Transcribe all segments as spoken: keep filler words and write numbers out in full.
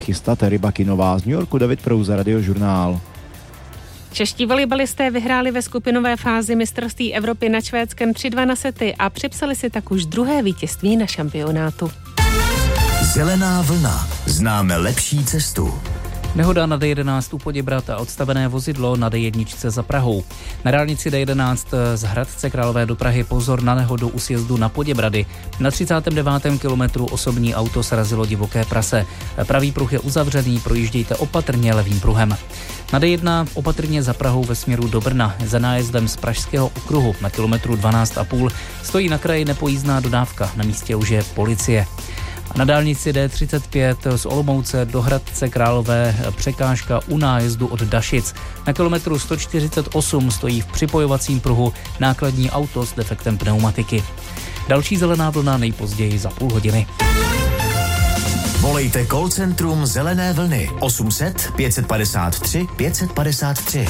chystá Terry Bakinová. Z New Yorku David Prouza, Radiožurnál. Čeští volejbalisté vyhráli ve skupinové fázi mistrovství Evropy nad Švédskem tři dva na sety a připsali si tak už druhé vítězství na šampionátu. Zelená vlna. Známe lepší cestu. Nehoda na D jedenáct u Poděbrad a odstavené vozidlo na D jedna za Prahou. Na dálnici D jedenáct z Hradce Králové do Prahy pozor na nehodu u sjezdu na Poděbrady. Na třicátém devátém kilometru osobní auto srazilo divoké prase. Pravý pruh je uzavřený, projíždějte opatrně levým pruhem. Na D jedna opatrně za Prahou ve směru do Brna. Za nájezdem z Pražského okruhu na kilometru dvanáct a půl stojí na kraji nepojízdná dodávka. Na místě už je policie. A na dálnici D třicet pět z Olomouce do Hradce Králové překážka u nájezdu od Dašic. Na kilometru sto čtyřicet osm stojí v připojovacím pruhu nákladní auto s defektem pneumatiky. Další zelená vlna nejpozději za půl hodiny. Volejte call centrum Zelené vlny osm set pět padesát tři pět padesát tři.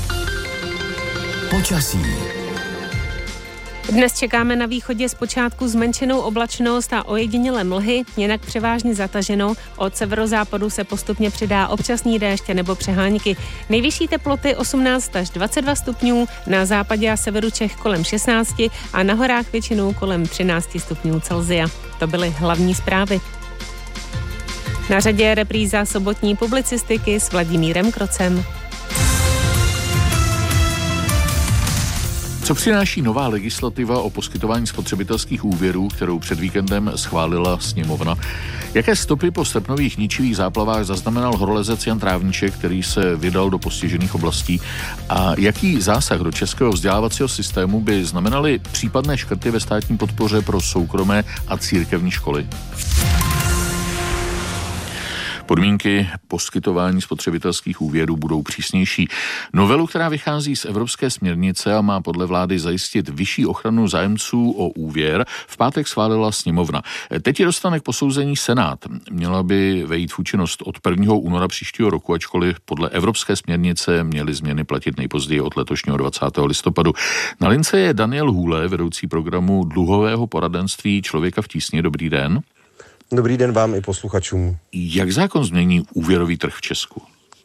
Počasí. Dnes čekáme na východě zpočátku zmenšenou oblačnost a ojedinělé mlhy, jinak převážně zataženo. Od severozápadu se postupně přidá občasný déšť nebo přehánky. Nejvyšší teploty osmnáct až dvacet dva stupňů, na západě a severu Čech kolem šestnáct a na horách většinou kolem třináct stupňů Celsia. To byly hlavní zprávy. Na řadě je repríza sobotní publicistiky s Vladimírem Krocem. Co přináší nová legislativa o poskytování spotřebitelských úvěrů, kterou před víkendem schválila sněmovna? Jaké stopy po srpnových ničivých záplavách zaznamenal horolezec Jan Trávníček, který se vydal do postižených oblastí? A jaký zásah do českého vzdělávacího systému by znamenaly případné škrty ve státní podpoře pro soukromé a církevní školy? Podmínky poskytování spotřebitelských úvěrů budou přísnější. Novelu, která vychází z evropské směrnice a má podle vlády zajistit vyšší ochranu zájemců o úvěr, v pátek schválila sněmovna. Teď je dostane k posouzení Senát. Měla by vejít v účinnost od prvního února příštího roku, ačkoliv podle evropské směrnice měly změny platit nejpozději od letošního dvacátého listopadu. Na lince je Daniel Hůle, vedoucí programu dluhového poradenství Člověka v tísni. Dobrý den. Dobrý den vám i posluchačům. Jak zákon změní úvěrový trh v Česku?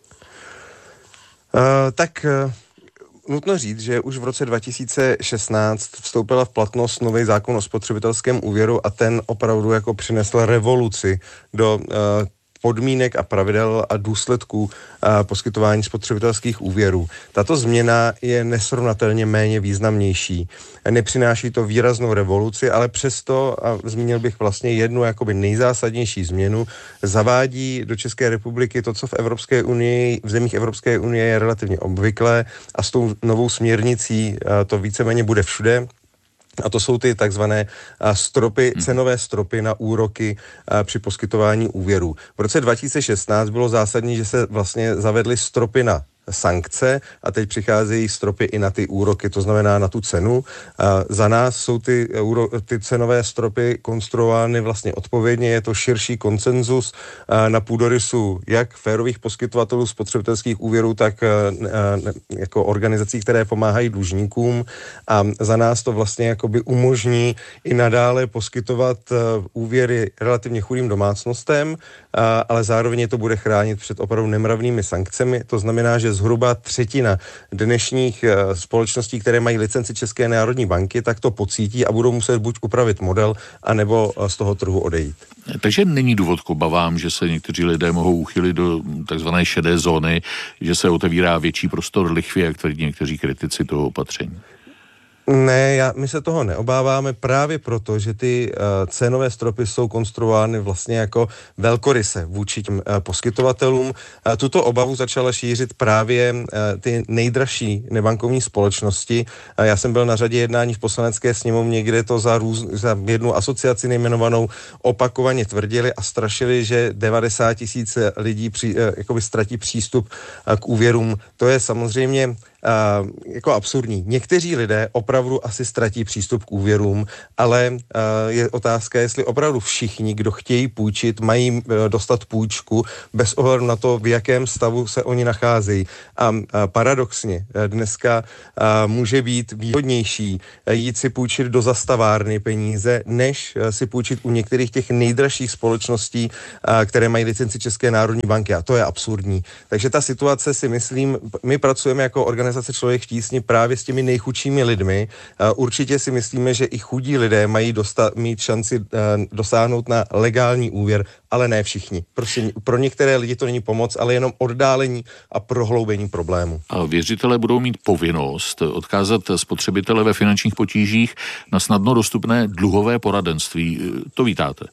Uh, tak uh, nutno říct, že už v roce dva tisíce šestnáct vstoupila v platnost nový zákon o spotřebitelském úvěru a ten opravdu jako přinesl revoluci do uh, podmínek a pravidel a důsledků a poskytování spotřebitelských úvěrů. Tato změna je nesrovnatelně méně významnější. Nepřináší to výraznou revoluci, ale přesto, a zmínil bych vlastně jednu jakoby nejzásadnější změnu, zavádí do České republiky to, co v Evropské unii, v zemích Evropské unie je relativně obvyklé a s tou novou směrnicí to víceméně bude všude. A to jsou ty takzvané stropy, cenové stropy na úroky při poskytování úvěrů. V roce dva tisíce šestnáct bylo zásadní, že se vlastně zavedly stropy na sankce a teď přicházejí stropy i na ty úroky, to znamená na tu cenu. A za nás jsou ty, ty cenové stropy konstruovány vlastně odpovědně, je to širší konsenzus na půdorysu jak férových poskytovatelů spotřebitelských úvěrů, tak jako organizací, které pomáhají dlužníkům a za nás to vlastně jakoby umožní i nadále poskytovat úvěry relativně chudým domácnostem, ale zároveň je to bude chránit před opravdu nemravnými sankcemi, to znamená, že zhruba třetina dnešních společností, které mají licenci České národní banky, tak to pocítí a budou muset buď upravit model, anebo z toho trhu odejít. Takže není důvod k obavám, že se někteří lidé mohou uchylit do takzvané šedé zóny, že se otevírá větší prostor lichvy, jak tvrdí někteří kritici toho opatření. Ne, já, my se toho neobáváme právě proto, že ty uh, cenové stropy jsou konstruovány vlastně jako velkoryse vůči těm uh, poskytovatelům. Uh, tuto obavu začala šířit právě uh, ty nejdražší nebankovní společnosti. Uh, já jsem byl na řadě jednání v Poslanecké sněmovně, kde to za, růz, za jednu asociaci nejmenovanou opakovaně tvrdili a strašili, že devadesát tisíc lidí při, uh, jakoby ztratí přístup uh, k úvěrům. To je samozřejmě jako absurdní. Někteří lidé opravdu asi ztratí přístup k úvěrům, ale uh, je otázka, jestli opravdu všichni, kdo chtějí půjčit, mají uh, dostat půjčku bez ohledu na to, v jakém stavu se oni nacházejí. A uh, paradoxně dneska uh, může být výhodnější uh, jít si půjčit do zastavárny peníze, než uh, si půjčit u některých těch nejdražších společností, uh, které mají licenci České národní banky. A to je absurdní. Takže ta situace, si myslím, my pracujeme jako organizace Člověk v tísni právě s těmi nejchudšími lidmi. Určitě si myslíme, že i chudí lidé mají dostat, mít šanci dosáhnout na legální úvěr, ale ne všichni. Prostě pro některé lidi to není pomoc, ale jenom oddálení a prohloubení problému. A věřitelé budou mít povinnost odkázat spotřebitele ve finančních potížích na snadno dostupné dluhové poradenství. To vítáte?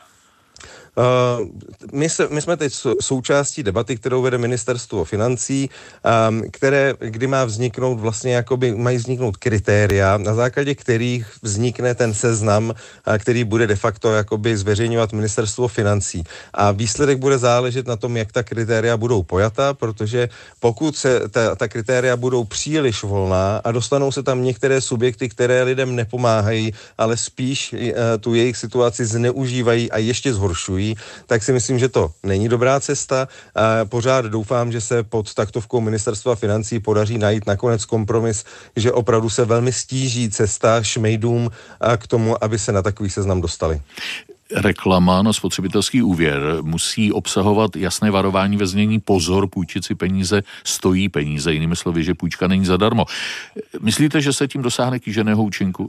Uh, my, se, my jsme teď součástí debaty, kterou vede Ministerstvo financí, um, které, kdy má vzniknout vlastně, jakoby mají vzniknout kritéria, na základě kterých vznikne ten seznam, uh, který bude de facto jakoby zveřejňovat Ministerstvo financí. A výsledek bude záležet na tom, jak ta kritéria budou pojata, protože pokud se ta, ta kritéria budou příliš volná a dostanou se tam některé subjekty, které lidem nepomáhají, ale spíš uh, tu jejich situaci zneužívají a ještě zhoršují, tak si myslím, že to není dobrá cesta. Pořád doufám, že se pod taktovkou Ministerstva financí podaří najít nakonec kompromis, že opravdu se velmi stíží cesta šmejdům k tomu, aby se na takový seznam dostali. Reklama na spotřebitelský úvěr musí obsahovat jasné varování ve znění pozor, půjčit si peníze stojí peníze, jinými slovy, že půjčka není zadarmo. Myslíte, že se tím dosáhne kýženého účinku?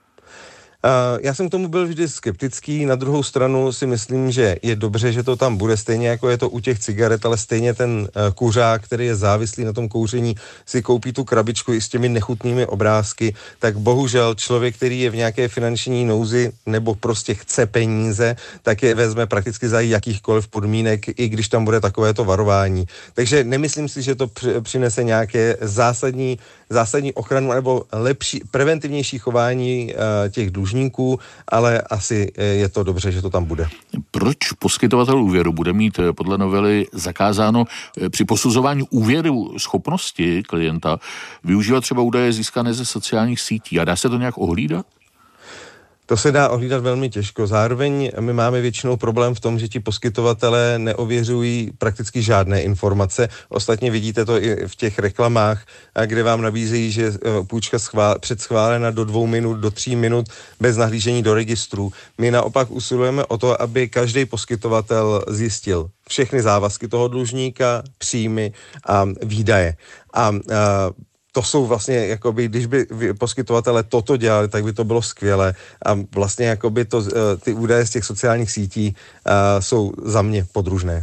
Uh, já jsem k tomu byl vždy skeptický, na druhou stranu si myslím, že je dobře, že to tam bude, stejně jako je to u těch cigaret, ale stejně ten uh, kuřák, který je závislý na tom kouření, si koupí tu krabičku i s těmi nechutnými obrázky, tak bohužel člověk, který je v nějaké finanční nouzi nebo prostě chce peníze, tak je vezme prakticky za jakýchkoliv podmínek, i když tam bude takovéto varování. Takže nemyslím si, že to přinese nějaké zásadní, zásadní ochranu nebo lepší, preventivnější chování uh, těch dlužníků, ale asi je to dobře, že to tam bude. Proč poskytovatel úvěru bude mít podle novely zakázáno při posuzování úvěru schopnosti klienta využívat třeba údaje získané ze sociálních sítí? A dá se to nějak ohlídat? To se dá ohlídat velmi těžko. Zároveň my máme většinou problém v tom, že ti poskytovatelé neověřují prakticky žádné informace. Ostatně vidíte to i v těch reklamách, kde vám nabízejí, že půjčka schvál, předschválena do dvou minut, do tří minut bez nahlížení do registru. My naopak usilujeme o to, aby každý poskytovatel zjistil všechny závazky toho dlužníka, příjmy a výdaje. A, a to jsou vlastně, jakoby, když by poskytovatele toto dělali, tak by to bylo skvělé. A vlastně jakoby to, ty údaje z těch sociálních sítí uh, jsou za mě podružné.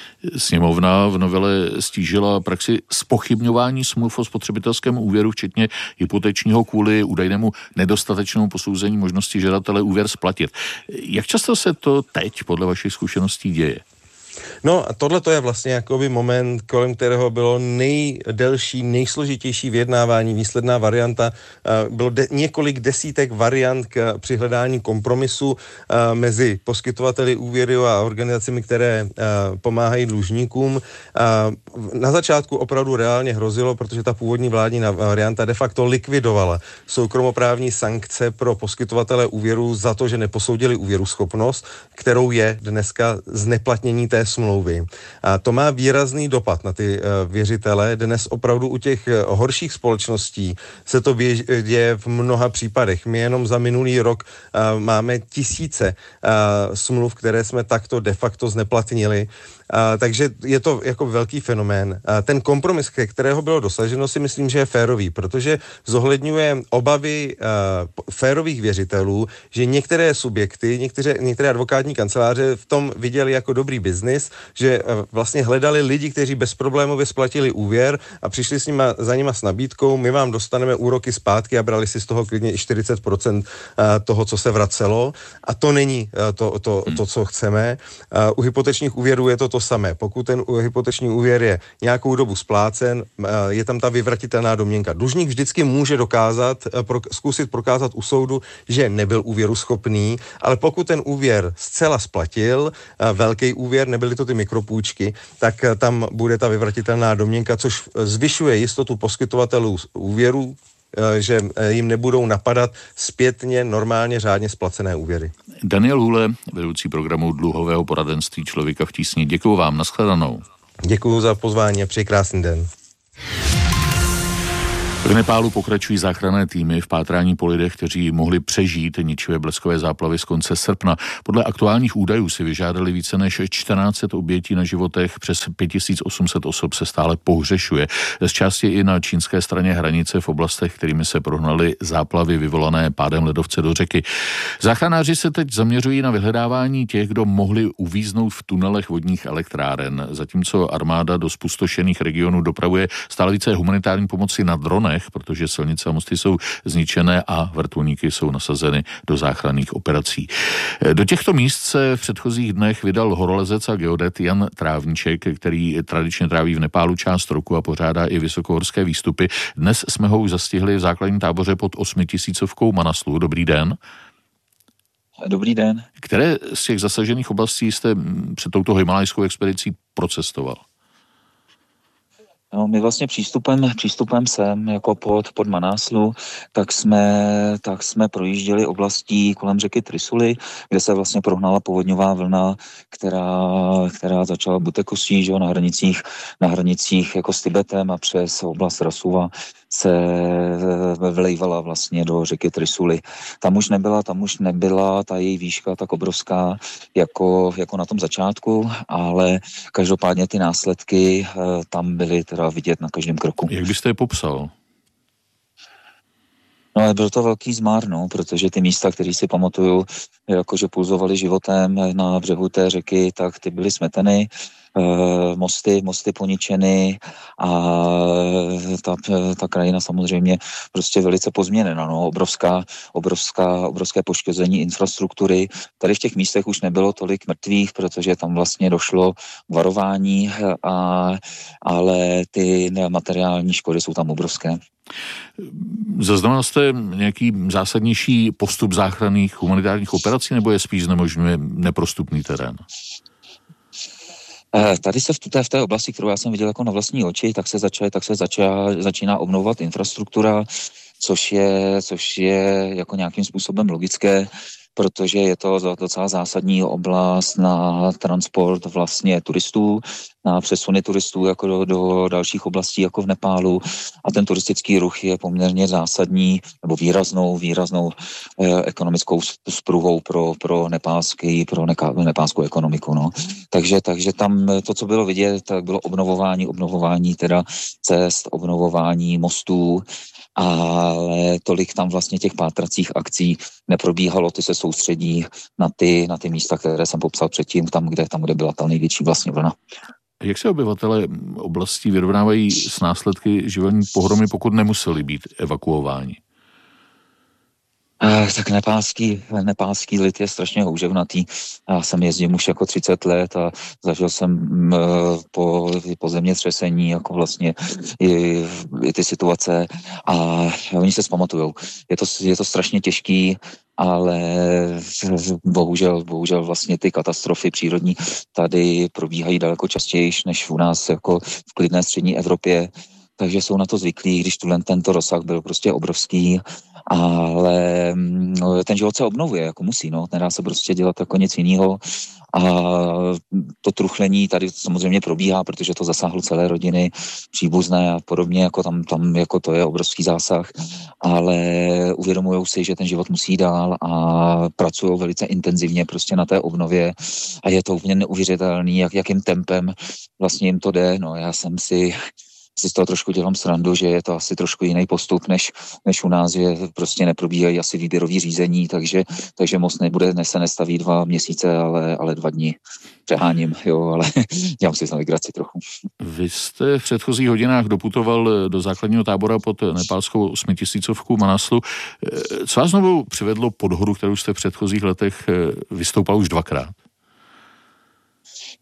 Sněmovna v novele stížila praxi zpochybňování smluv o spotřebitelském úvěru, včetně hypotečního, kvůli údajnému nedostatečnému posouzení možnosti žadatele úvěr splatit. Jak často se to teď podle vašich zkušeností děje? No a tohle to je vlastně jakoby moment, kolem kterého bylo nejdelší, nejsložitější vyjednávání, výsledná varianta. Bylo de- několik desítek variant k při hledání kompromisu a, mezi poskytovateli úvěru a organizacemi, které a, pomáhají dlužníkům. A, na začátku opravdu reálně hrozilo, protože ta původní vládní varianta de facto likvidovala soukromoprávní sankce pro poskytovatele úvěru za to, že neposoudili úvěruschopnost, kterou je dneska zneplatnění té smlouvy. A to má výrazný dopad na ty uh, věřitele. Dnes opravdu u těch uh, horších společností se to běž, děje v mnoha případech. My jenom za minulý rok uh, máme tisíce uh, smluv, které jsme takto de facto zneplatnili. Uh, takže je to jako velký fenomén. Uh, ten kompromis, ke kterého bylo dosaženo, si myslím, že je férový, protože zohledňuje obavy uh, férových věřitelů, že některé subjekty, některé, některé advokátní kanceláře v tom viděli jako dobrý biznis, že uh, vlastně hledali lidi, kteří bezproblémově splatili úvěr a přišli s nima, za nima s nabídkou, my vám dostaneme úroky zpátky a brali si z toho klidně i čtyřicet procent uh, toho, co se vracelo. A to není uh, to, to, to, co chceme. Uh, u hypotečních úvěrů je to to samé. Pokud ten hypoteční úvěr je nějakou dobu splácen, je tam ta vyvratitelná domněnka. Dlužník vždycky může dokázat, pro, zkusit prokázat u soudu, že nebyl úvěruschopný, ale pokud ten úvěr zcela splatil, velký úvěr, nebyly to ty mikropůjčky, tak tam bude ta vyvratitelná domněnka, což zvyšuje jistotu poskytovatelů úvěrů, že jim nebudou napadat zpětně normálně řádně splacené úvěry. Daniel Hůle, vedoucí programu dluhového poradenství Člověka v tísni. Děkuju vám, nashledanou. Děkuju za pozvání a přeji krásný den. V Nepálu pokračují záchranné týmy v pátrání po lidech, kteří mohli přežít ničivé bleskové záplavy z konce srpna. Podle aktuálních údajů si vyžádali více než čtrnáct set obětí na životech, přes pět tisíc osm set osob se stále pohřešuje. Z části i na čínské straně hranice v oblastech, kterými se prohnaly záplavy vyvolané pádem ledovce do řeky. Záchranáři se teď zaměřují na vyhledávání těch, kdo mohli uvíznout v tunelech vodních elektráren, zatímco armáda do spustošených regionů dopravuje stále více humanitární pomoci na dronech, protože silnice a mosty jsou zničené a vrtulníky jsou nasazeny do záchranných operací. Do těchto míst se v předchozích dnech vydal horolezec a geodet Jan Trávníček, který tradičně tráví v Nepálu část roku a pořádá i vysokohorské výstupy. Dnes jsme ho už zastihli v základním táboře pod osmitisícovkou Manaslu. Dobrý den. Dobrý den. Které z těch zasažených oblastí jste před touto himalajskou expedicí procestoval? No, my vlastně přístupem, přístupem sem, jako pod, pod Manaslu, tak jsme, tak jsme projížděli oblastí kolem řeky Trisuly, kde se vlastně prohnala povodňová vlna, která, která začala Butekosí, že, na hranicích, na hranicích jako s Tibetem a přes oblast Rasuva se vlejvala vlastně do řeky Trisuly. Tam už nebyla, tam už nebyla ta její výška tak obrovská jako, jako na tom začátku, ale každopádně ty následky tam byly teda vidět na každém kroku. Jak byste je popsal? No ale byl to velký zmar, no, protože ty místa, které si pamatuju, jakože pulzovaly životem na břehu té řeky, tak ty byly smeteny, e, mosty, mosty poničeny a ta, ta krajina samozřejmě prostě velice pozměněna, no, obrovská, obrovská, obrovské poškození infrastruktury. Tady v těch místech už nebylo tolik mrtvých, protože tam vlastně došlo k varování, a, ale ty materiální škody jsou tam obrovské. Zaznamenal jste nějaký zásadnější postup záchranných humanitárních operací, nebo je spíš znemožňuje neprostupný terén? Tady se v té, v té oblasti, kterou já jsem viděl jako na vlastní oči, tak se, začaly, tak se začá, začíná obnovovat infrastruktura, což je, což je jako nějakým způsobem logické, protože je to docela zásadní oblast na transport vlastně turistů, na přesuny turistů jako do, do dalších oblastí jako v Nepálu, a ten turistický ruch je poměrně zásadní nebo výraznou, výraznou eh, ekonomickou spruhou pro, pro nepálský, pro neka, nepálskou ekonomiku. No. Takže, takže tam to, co bylo vidět, tak bylo obnovování, obnovování teda cest, obnovování mostů, ale tolik tam vlastně těch pátracích akcí neprobíhalo, ty se soustředí na ty, na ty místa, které jsem popsal předtím, tam, kde, tam, kde byla ta největší vlastně vlna. Jak se obyvatelé oblastí vyrovnávají s následky živelní pohromy, pokud nemuseli být evakuováni? Eh, tak nepálský, nepálský lid je strašně houževnatý. Já jsem jezdím už jako třicet let a zažil jsem eh, po, po zemětřesení jako vlastně i, i ty situace a oni se vzpamatujou. Je to, je to strašně těžký, ale bohužel, bohužel vlastně ty katastrofy přírodní tady probíhají daleko častěji než u nás jako v klidné střední Evropě, takže jsou na to zvyklí, když tu tento rozsah byl prostě obrovský, ale no, ten život se obnovuje, jako musí, no, nedá se prostě dělat jako nic jiného. A to truchlení tady samozřejmě probíhá, protože to zasáhlo celé rodiny, příbuzné a podobně, jako tam, tam jako to je obrovský zásah, ale uvědomujou si, že ten život musí dál a pracují velice intenzivně prostě na té obnově a je to úplně neuvěřitelný, jak, jakým tempem vlastně jim to jde. No, já jsem si si z toho trošku dělám srandu, že je to asi trošku jiný postup, než, než u nás, že prostě neprobíhají asi výběrový řízení, takže, takže most nebude, ne se nestaví dva měsíce, ale, ale dva dny. Přeháním, jo, ale dělám si z legraci trochu. Vy jste v předchozích hodinách doputoval do základního tábora pod nepálskou osmitisícovku Manaslu. Co vás znovu přivedlo pod horu, kterou jste v předchozích letech vystoupal už dvakrát?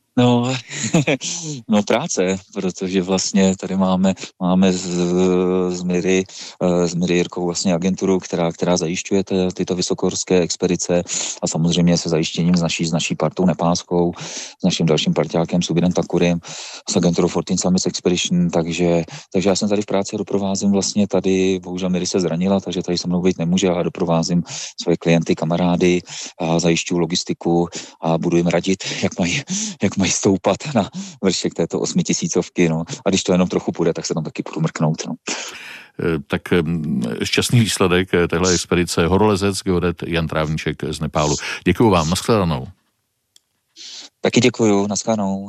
No, no práce, protože vlastně tady máme, máme z, z Miry, z Miry Jirkou vlastně agenturu, která, která zajišťuje ty, tyto vysokohorské expedice a samozřejmě se zajištěním s naší, s naší partou nepálskou, s naším dalším parťákem Subirem Takurem, s agenturou fourteenth Summits Expedition, takže, takže já jsem tady v práci doprovázím vlastně tady, bohužel Miry se zranila, takže tady se mnou být nemůže, ale doprovázím svoje klienty, kamarády a zajišťuju logistiku a budu jim radit, jak mají, jak mají stoupat na vršek této osmitisícovky, no. A když to jenom trochu půjde, tak se tam taky budu mrknout, no. Tak šťastný výsledek téhle expedice. Horolezec, geodet Jan Trávníček z Nepálu. Děkuju vám, nashledanou. Taky děkuju, nashledanou.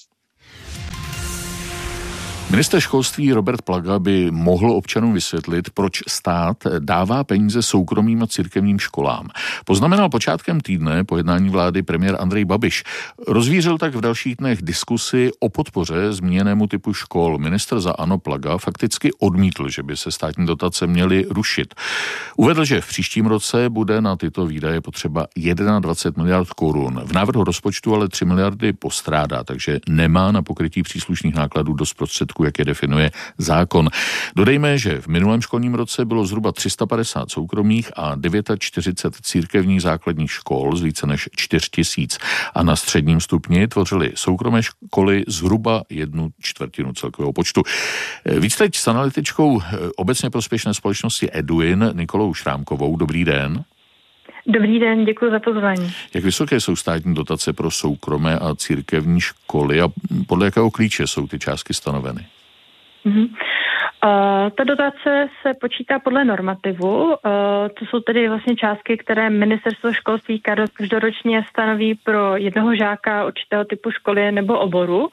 Ministr školství Robert Plaga by mohl občanům vysvětlit, proč stát dává peníze soukromým a církevním školám. Poznamenal počátkem týdne po jednání vlády premiér Andrej Babiš. Rozvířil tak v dalších dnech diskusi o podpoře zmíněnému typu škol. Ministr za ANO Plaga fakticky odmítl, že by se státní dotace měly rušit. Uvedl, že v příštím roce bude na tyto výdaje potřeba dvacet jedna miliard korun. V návrhu rozpočtu ale tři miliardy postrádá, takže nemá na pokrytí příslušných nákladů dost prostředků, jak je definuje zákon. Dodejme, že v minulém školním roce bylo zhruba tři sta padesát soukromých a čtyřicet devět církevních základních škol z více než čtyři tisíce a na středním stupni tvořily soukromé školy zhruba jednu čtvrtinu celkového počtu. Víc teď s analytičkou obecně prospěšné společnosti Eduin Nikolou Šrámkovou. Dobrý den. Dobrý den, děkuji za pozvání. Jak vysoké jsou státní dotace pro soukromé a církevní školy a podle jakého klíče jsou ty částky stanoveny? Uh-huh. Uh, ta dotace se počítá podle normativu. Uh, to jsou tedy vlastně částky, které ministerstvo školství každoročně stanoví pro jednoho žáka určitého typu školy nebo oboru.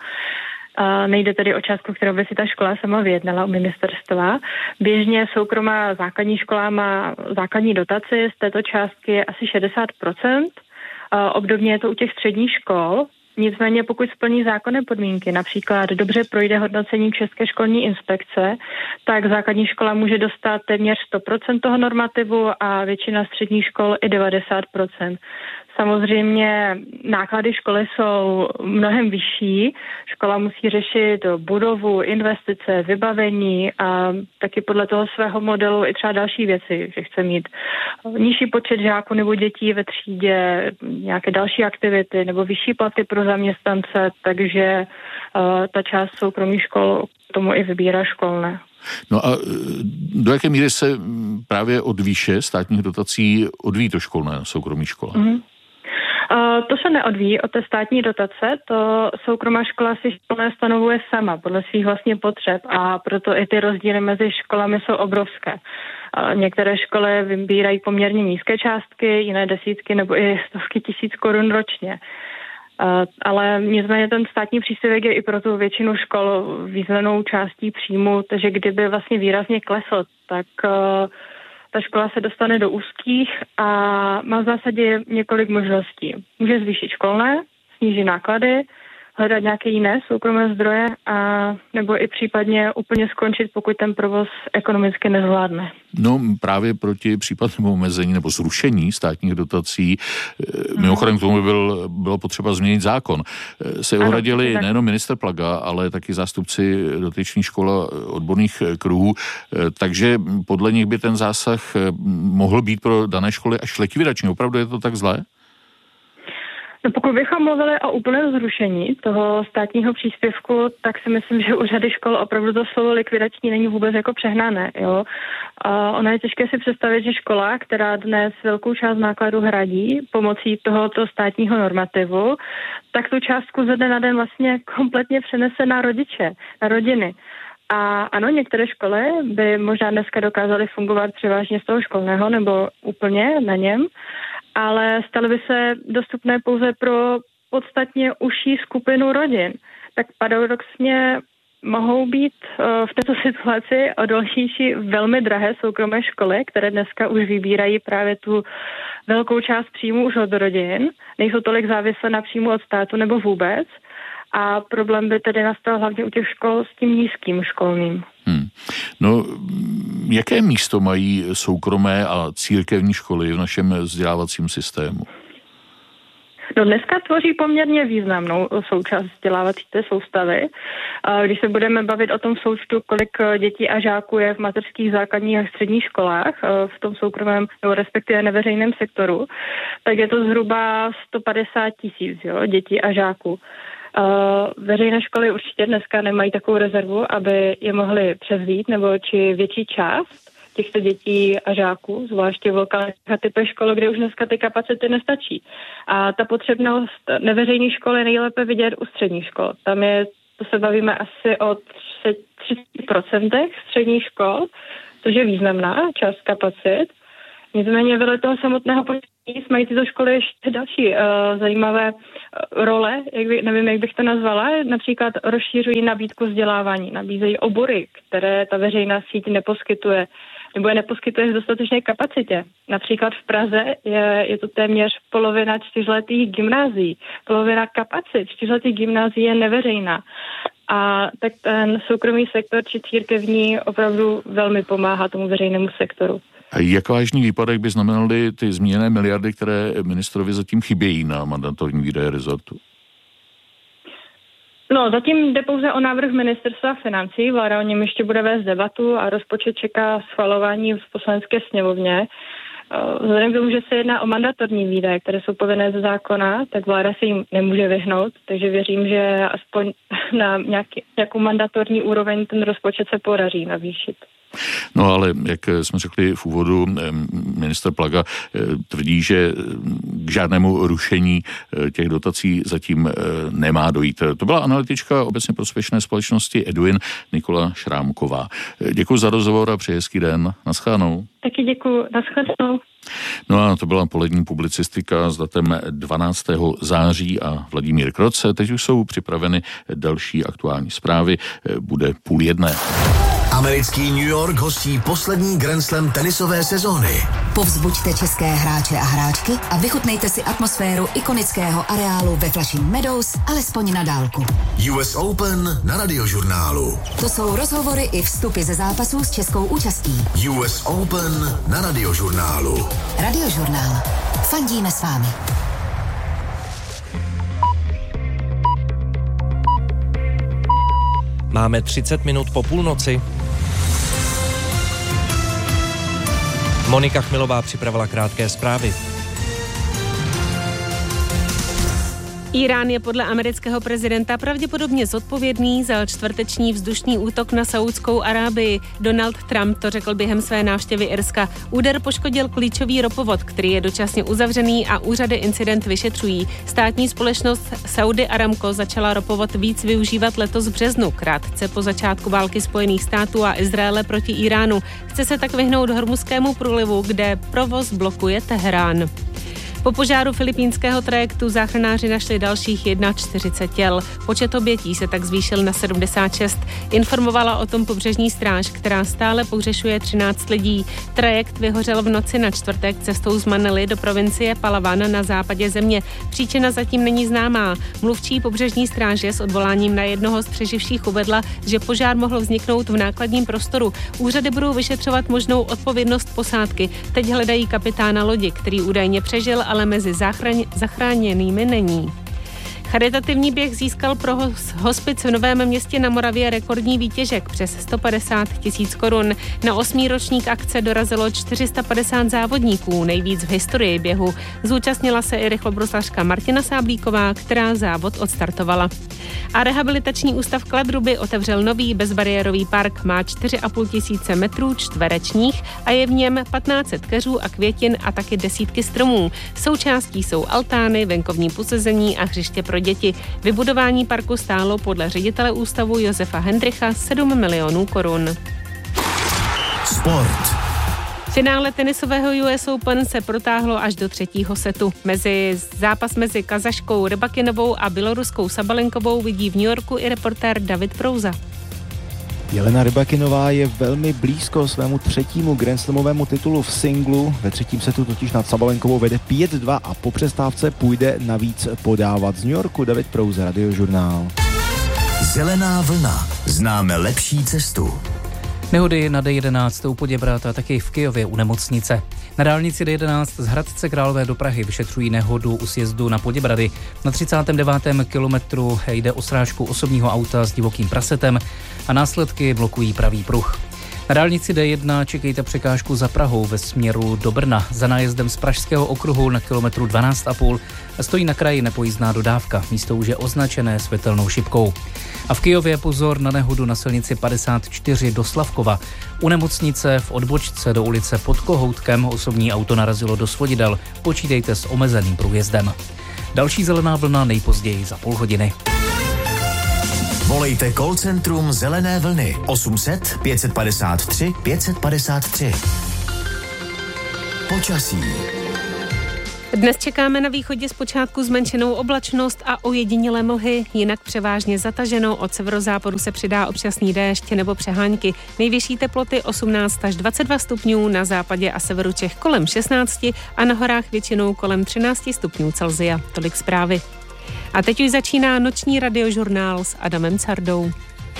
Uh, nejde tedy o částku, kterou by si ta škola sama vyjednala u ministerstva. Běžně soukromá základní škola má základní dotaci, z této částky je asi šedesát procent. Uh, obdobně je to u těch středních škol. Nicméně pokud splní zákonné podmínky, například dobře projde hodnocení České školní inspekce, tak základní škola může dostat téměř sto procent toho normativu a většina středních škol i devadesát procent. Samozřejmě náklady školy jsou mnohem vyšší. Škola musí řešit budovu, investice, vybavení a taky podle toho svého modelu i třeba další věci, že chce mít nižší počet žáků nebo dětí ve třídě, nějaké další aktivity nebo vyšší platy pro zaměstnance, takže uh, ta část soukromých škol tomu i vybírá školné. No a do jaké míry se právě od výše státních dotací odvíjí to školné na soukromých školách? Mm-hmm. Uh, to se neodvíjí od té státní dotace, to soukromá škola si školné stanovuje sama podle svých vlastně potřeb a proto i ty rozdíly mezi školami jsou obrovské. Uh, některé školy vybírají poměrně nízké částky, jiné desítky nebo i stovky tisíc korun ročně. Uh, ale nicméně ten státní příspěvek je i pro tu většinu škol významnou částí příjmu, takže kdyby vlastně výrazně klesl, tak uh, ta škola se dostane do úzkých a má v zásadě několik možností. Může zvýšit školné, snížit náklady, hledat nějaké jiné soukromé zdroje a nebo i případně úplně skončit, pokud ten provoz ekonomicky nezvládne. No právě proti případnému omezení nebo zrušení státních dotací, mimochodem k tomu by byl, bylo potřeba změnit zákon, se ohradili nejenom ministr Plaga, ale taky zástupci dotyčných škol a odborných kruhů, takže podle nich by ten zásah mohl být pro dané školy až likvidační. Opravdu je to tak zlé? No pokud bychom mluvili o úplném zrušení toho státního příspěvku, tak si myslím, že u řady škol opravdu to slovo likvidační není vůbec jako přehnané. Jo? A ono je těžké si představit, že škola, která dnes velkou část nákladů hradí pomocí tohoto státního normativu, tak tu částku ze dne na den vlastně kompletně přenese na rodiče, na rodiny. A ano, některé školy by možná dneska dokázaly fungovat převážně z toho školného nebo úplně na něm, ale staly by se dostupné pouze pro podstatně užší skupinu rodin. Tak paradoxně mohou být v této situaci odolnější velmi drahé soukromé školy, které dneska už vybírají právě tu velkou část příjmu už od rodin, nejsou tolik závislé na příjmu od státu nebo vůbec. A problém by tedy nastal hlavně u těch škol s tím nízkým školným. Hmm. No, jaké místo mají soukromé a církevní školy v našem vzdělávacím systému? No dneska tvoří poměrně významnou součást vzdělávací té soustavy. Když se budeme bavit o tom součtu, kolik dětí a žáků je v mateřských, základních a středních školách, v tom soukromém nebo respektive neveřejném sektoru, tak je to zhruba sto padesát tisíc jo, dětí a žáků. Veřejné školy určitě dneska nemají takovou rezervu, aby je mohly převzít, nebo či větší část těchto dětí a žáků, zvláště v lokálních a typech škol, kde už dneska ty kapacity nestačí. A ta potřebnost neveřejných škol je nejlépe vidět u středních škol. Tam je, to se bavíme asi o třicet procent středních škol, což je významná část kapacit. Nicméně vedle toho samotného počítání mají tyto školy ještě další uh, zajímavé uh, role, jak by, nevím, jak bych to nazvala, například rozšířují nabídku vzdělávání, nabízejí obory, které ta veřejná síť neposkytuje, nebo je neposkytuje v dostatečné kapacitě. Například v Praze je, je to téměř polovina čtyřletých gymnázií. Polovina kapacit čtyřletých gymnázií je neveřejná. A tak ten soukromý sektor či církevní opravdu velmi pomáhá tomu veřejnému sektoru. A jak vážný výpadek by znamenaly ty zmíněné miliardy, které ministrovi zatím chybějí na mandatorní výdaje rezortu? No, zatím jde pouze o návrh ministerstva financí, vláda o něm ještě bude vést debatu a rozpočet čeká schvalování v poslanecké sněmovně. Vzhledem k tomu, že se jedná o mandatorní výdaje, které jsou povinné ze zákona, tak vláda se jim nemůže vyhnout, takže věřím, že aspoň na nějaký, nějakou mandatorní úroveň ten rozpočet se podaří navýšit. No ale, jak jsme řekli v úvodu, ministr Plaga tvrdí, že k žádnému rušení těch dotací zatím nemá dojít. To byla analytička obecně prospěšné společnosti Eduin Nikola Šrámková. Děkuji za rozhovor a přeji hezký den. Naschledanou. Taky děkuji. Naschledanou. No a to byla polední publicistika s datem dvanáctého září a Vladimír Kroce. Teď už jsou připraveny další aktuální zprávy. Bude půl jedné. Americký New York hostí poslední Grand Slam tenisové sezóny. Povzbuďte české hráče a hráčky a vychutnejte si atmosféru ikonického areálu ve Flushing Meadows alespoň na dálku. U S Open na Radiožurnálu. To jsou rozhovory i vstupy ze zápasů s českou účastí. U S Open na Radiožurnálu. Radiožurnál. Fandíme s vámi. Máme třicet minut po půlnoci. Monika Chmilová připravila krátké zprávy. Irán je podle amerického prezidenta pravděpodobně zodpovědný za čtvrteční vzdušný útok na Saúdskou Arábii. Donald Trump to řekl během své návštěvy Irska. Úder poškodil klíčový ropovod, který je dočasně uzavřený a úřady incident vyšetřují. Státní společnost Saudi Aramco začala ropovod víc využívat letos v březnu, krátce po začátku války Spojených států a Izraele proti Iránu. Chce se tak vyhnout Hormuzskému průlivu, kde provoz blokuje Teherán. Po požáru filipínského trajektu záchranáři našli dalších čtyřicet jedna těl. Počet obětí se tak zvýšil na sedmdesát šest. Informovala o tom pobřežní stráž, která stále pohřešuje třináct lidí. Trajekt vyhořel v noci na čtvrtek cestou z Manily do provincie Palawan na západě země. Příčina zatím není známá. Mluvčí pobřežní stráže s odvoláním na jednoho z přeživších uvedla, že požár mohl vzniknout v nákladním prostoru. Úřady budou vyšetřovat možnou odpovědnost posádky. Teď hledají kapitána lodi, který údajně přežil, ale mezi záchraň, zachráněnými není. Charitativní běh získal pro hospic v Novém Městě na Moravě rekordní výtěžek přes sto padesát tisíc korun. Na osmý ročník akce dorazilo čtyři sta padesát závodníků, nejvíc v historii běhu. Zúčastnila se i rychlobruslařka Martina Sáblíková, která závod odstartovala. A rehabilitační ústav Kladruby otevřel nový bezbariérový park, má čtyři a půl tisíce metrů čtverečních a je v něm patnáct set keřů a květin a taky desítky stromů. Součástí jsou altány, venkovní posezení a hřiště pro děti. Vybudování parku stálo podle ředitele ústavu Josefa Hendricha sedm milionů korun. Sport. Finále tenisového U S Open se protáhlo až do třetího setu. Mezi zápas mezi Kazaškou Rybakinovou a běloruskou Sabalenkovou vidí v New Yorku i reportér David Prouza. Jelena Rybakinová je velmi blízko svému třetímu grandslamovému titulu v singlu. Ve třetím setu totiž nad Sabalenkovou vede pět dva a po přestávce půjde navíc podávat. Z New Yorku David Prouza, Radiožurnál. Zelená vlna. Známe lepší cestu. Nehody na D jedenáct u Poděbrad a taky v Kyjově u nemocnice. Na dálnici D jedenáct z Hradce Králové do Prahy vyšetřují nehodu u sjezdu na Poděbrady. Na třicátém devátém kilometru jde o srážku osobního auta s divokým prasetem a následky blokují pravý pruh. Na dálnici D jedna čekejte překážku za Prahou ve směru do Brna. Za nájezdem z Pražského okruhu na kilometru dvanáct a půl stojí na kraji nepojízdná dodávka. Místo už je označené světelnou šipkou. A v Kyjově pozor na nehodu na silnici padesát čtyři do Slavkova. U nemocnice v odbočce do ulice pod Kohoutkem osobní auto narazilo do svodidel. Počítejte s omezeným průjezdem. Další zelená vlna nejpozději za půl hodiny. Volejte call centrum Zelené vlny osm set pět padesát tři pět padesát tři. Počasí. Dnes čekáme na východě zpočátku zmenšenou oblačnost a ojedinělé mlhy, jinak převážně zataženou. Od severozápadu se přidá občasný déšť nebo přehánky. Nejvyšší teploty osmnáct až dvacet dva stupňů, na západě a severu Čech kolem šestnáct a na horách většinou kolem třináct stupňů Celsia. Tolik zprávy. A teď už začíná noční radiožurnál s Adamem Cardou.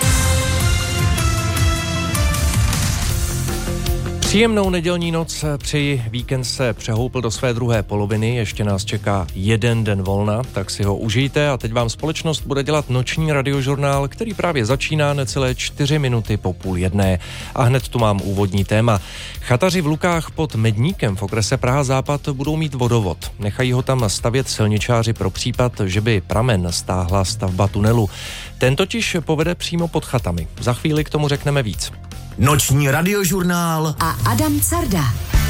Příjemnou nedělní noc přeji, víkend se přehoupl do své druhé poloviny, ještě nás čeká jeden den volna, tak si ho užijte a teď vám společnost bude dělat noční radiožurnál, který právě začíná necelé čtyři minuty po půl jedné. A hned tu mám úvodní téma. Chataři v Lukách pod Medníkem v okrese Praha-Západ budou mít vodovod. Nechají ho tam stavět silničáři pro případ, že by pramen stáhla stavba tunelu. Ten totiž povede přímo pod chatami. Za chvíli k tomu řekneme víc. Noční radiožurnál a Adam Carda.